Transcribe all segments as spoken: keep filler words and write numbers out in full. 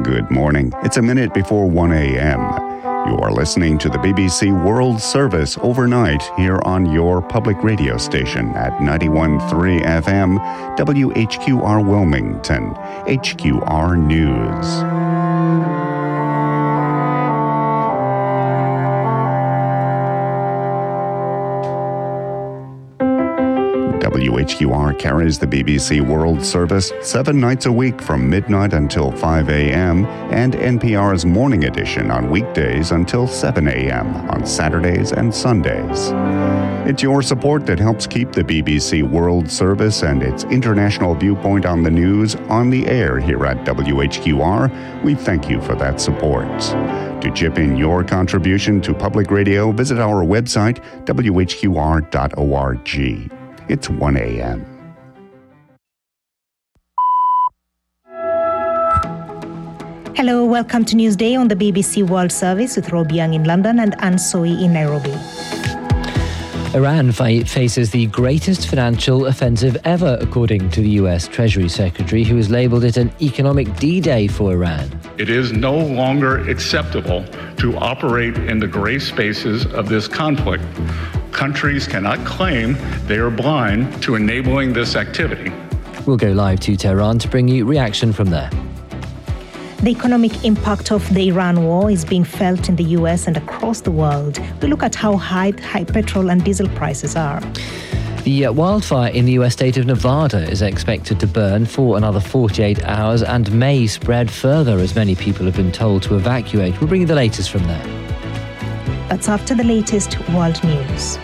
Good morning. It's a minute before one a.m. You are listening to the B B C World Service overnight here on your public radio station at ninety-one point three F M, W H Q R Wilmington, H Q R News. W H Q R carries the B B C World Service seven nights a week from midnight until five a.m. and N P R's morning edition on weekdays until seven a.m. on Saturdays and Sundays. It's your support that helps keep the B B C World Service and its international viewpoint on the news on the air here at W H Q R. We thank you for that support. To chip in your contribution to public radio, visit our website, w h q r dot org. It's one a.m. Hello, welcome to Newsday on the B B C World Service with Rob Young in London and Anne Soy in Nairobi. Iran fi- faces the greatest financial offensive ever, according to the U S Treasury Secretary, who has labelled it an economic D-Day for Iran. It is no longer acceptable to operate in the grey spaces of this conflict. Countries cannot claim they are blind to enabling this activity. We'll go live to Tehran to bring you reaction from there. The economic impact of the Iran war is being felt in the U S and across the world. We look at how high, high petrol and diesel prices are. The wildfire in the U S state of Nevada is expected to burn for another forty-eight hours and may spread further as many people have been told to evacuate. We'll bring you the latest from there. That's after the latest world news.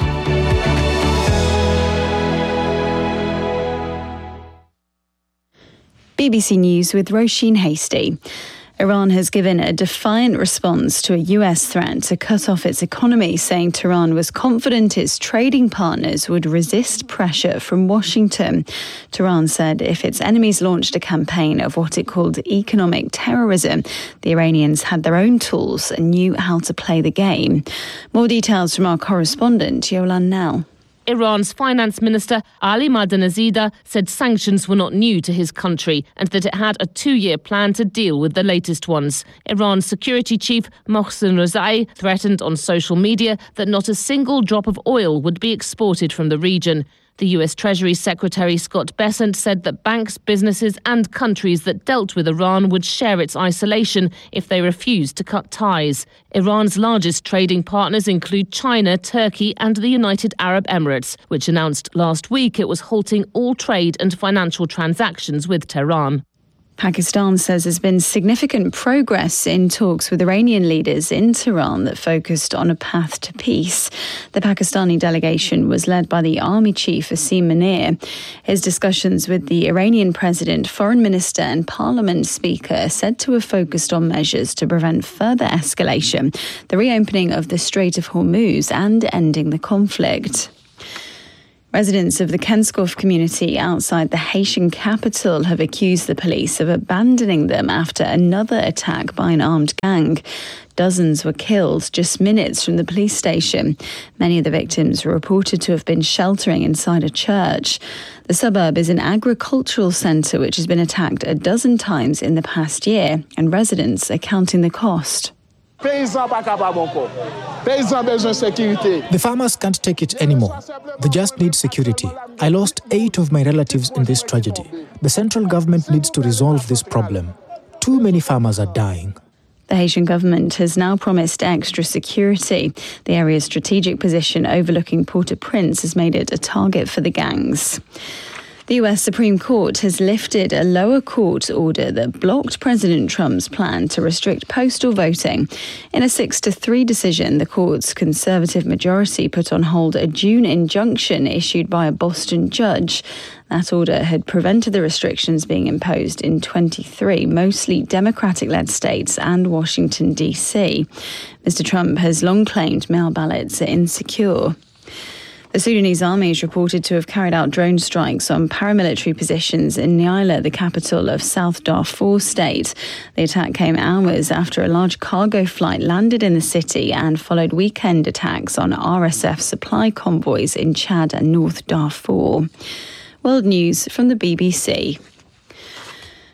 B B C News with Roisin Hasty. Iran has given a defiant response to a U S threat to cut off its economy, saying Tehran was confident its trading partners would resist pressure from Washington. Tehran said if its enemies launched a campaign of what it called economic terrorism, the Iranians had their own tools and knew how to play the game. More details from our correspondent, Yolan Now. Iran's finance minister, Ali Madanazadeh, said sanctions were not new to his country and that it had a two-year plan to deal with the latest ones. Iran's security chief, Mohsen Rezai, threatened on social media that not a single drop of oil would be exported from the region. The U S Treasury Secretary Scott Bessent said that banks, businesses and countries that dealt with Iran would share its isolation if they refused to cut ties. Iran's largest trading partners include China, Turkey and the United Arab Emirates, which announced last week it was halting all trade and financial transactions with Tehran. Pakistan says there's been significant progress in talks with Iranian leaders in Tehran that focused on a path to peace. The Pakistani delegation was led by the army chief Asim Munir. His discussions with the Iranian president, foreign minister and parliament speaker are said to have focused on measures to prevent further escalation, the reopening of the Strait of Hormuz and ending the conflict. Residents of the Kenskoff community outside the Haitian capital have accused the police of abandoning them after another attack by an armed gang. Dozens were killed just minutes from the police station. Many of the victims were reported to have been sheltering inside a church. The suburb is an agricultural centre which has been attacked a dozen times in the past year, and residents are counting the cost. The farmers can't take it anymore. They just need security. I lost eight of my relatives in this tragedy. The central government needs to resolve this problem. Too many farmers are dying. The Haitian government has now promised extra security. The area's strategic position overlooking Port-au-Prince has made it a target for the gangs. The U S Supreme Court has lifted a lower court order that blocked President Trump's plan to restrict postal voting. In a six to three decision, the court's conservative majority put on hold a June injunction issued by a Boston judge. That order had prevented the restrictions being imposed in twenty-three, mostly Democratic-led states and Washington, D C. Mister Trump has long claimed mail ballots are insecure. The Sudanese army is reported to have carried out drone strikes on paramilitary positions in Nyala, the capital of South Darfur state. The attack came hours after a large cargo flight landed in the city and followed weekend attacks on R S F supply convoys in Chad and North Darfur. World News from the B B C.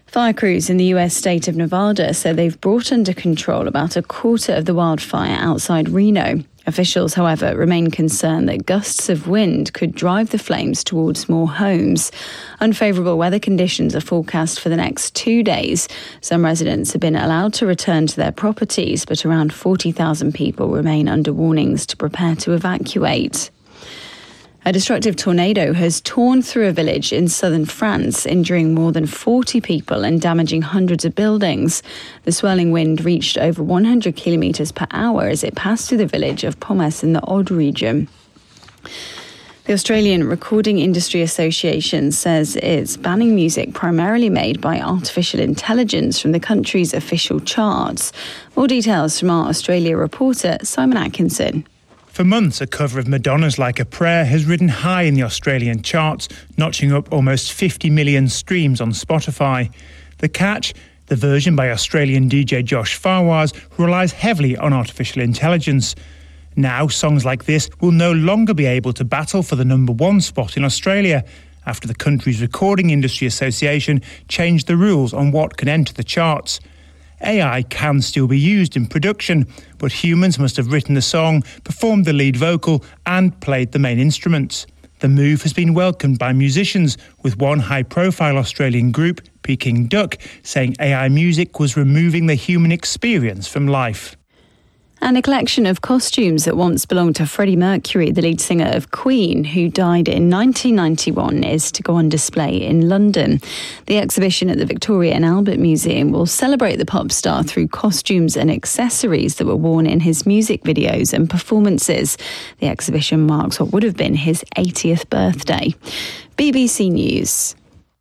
Fire crews in the U S state of Nevada say they've brought under control about a quarter of the wildfire outside Reno. Officials, however, remain concerned that gusts of wind could drive the flames towards more homes. Unfavourable weather conditions are forecast for the next two days. Some residents have been allowed to return to their properties, but around forty thousand people remain under warnings to prepare to evacuate. A destructive tornado has torn through a village in southern France, injuring more than forty people and damaging hundreds of buildings. The swirling wind reached over one hundred kilometres per hour as it passed through the village of Pommes in the Aude region. The Australian Recording Industry Association says it's banning music primarily made by artificial intelligence from the country's official charts. More details from our Australia reporter, Simon Atkinson. For months, a cover of Madonna's Like a Prayer has ridden high in the Australian charts, notching up almost fifty million streams on Spotify. The catch? The version by Australian D J Josh Fawaz relies heavily on artificial intelligence. Now, songs like this will no longer be able to battle for the number one spot in Australia, after the country's Recording Industry Association changed the rules on what can enter the charts. A I can still be used in production, but humans must have written the song, performed the lead vocal and played the main instruments. The move has been welcomed by musicians, with one high-profile Australian group, Peking Duck, saying A I music was removing the human experience from life. And a collection of costumes that once belonged to Freddie Mercury, the lead singer of Queen, who died in nineteen ninety-one, is to go on display in London. The exhibition at the Victoria and Albert Museum will celebrate the pop star through costumes and accessories that were worn in his music videos and performances. The exhibition marks what would have been his eightieth birthday. B B C News.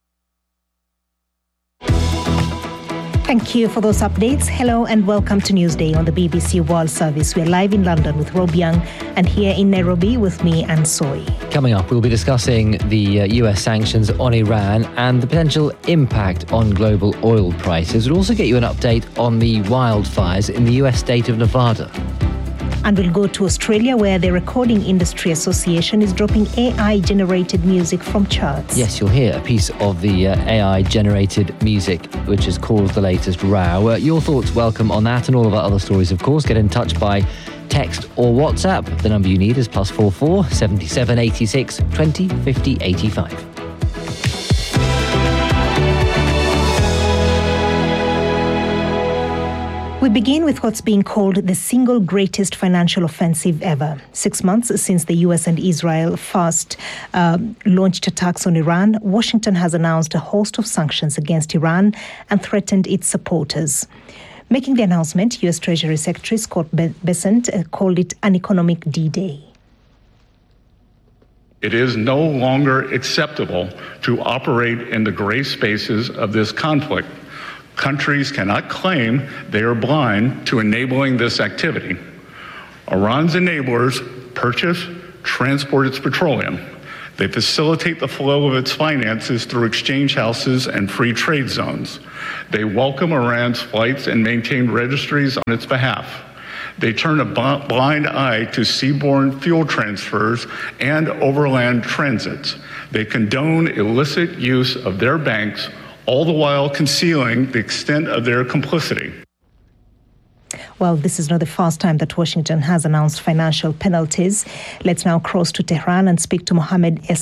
Thank you for those updates. Hello and welcome to Newsday on the B B C World Service. We're live in London with Rob Young and here in Nairobi with me and Soy. Coming up, we'll be discussing the uh, U S sanctions on Iran and the potential impact on global oil prices. We'll also get you an update on the wildfires in the U S state of Nevada. And we'll go to Australia, where the Recording Industry Association is dropping A I-generated music from charts. Yes, you'll hear a piece of the uh, A I-generated music, which has caused the latest row. Uh, your thoughts welcome on that and all of our other stories, of course. Get in touch by text or WhatsApp. The number you need is plus four four seventy-seven eighty-six twenty fifty eighty-five. We begin with what's being called the single greatest financial offensive ever. Six months since the U S and Israel first uh, launched attacks on Iran, Washington has announced a host of sanctions against Iran and threatened its supporters. Making the announcement, U S Treasury Secretary Scott Bessent uh, called it an economic D-Day. It is no longer acceptable to operate in the gray spaces of this conflict. Countries cannot claim they are blind to enabling this activity. Iran's enablers purchase, transport its petroleum. They facilitate the flow of its finances through exchange houses and free trade zones. They welcome Iran's flights and maintain registries on its behalf. They turn a blind eye to seaborne fuel transfers and overland transits. They condone illicit use of their banks, all the while concealing the extent of their complicity. Well, this is not the first time that Washington has announced financial penalties. Let's now cross to Tehran and speak to Mohammed Es